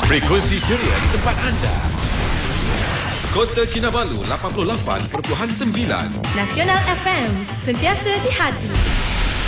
Frekuensi ceria di tempat anda. Kota Kinabalu 88.9. Nasional FM, sentiasa di hati.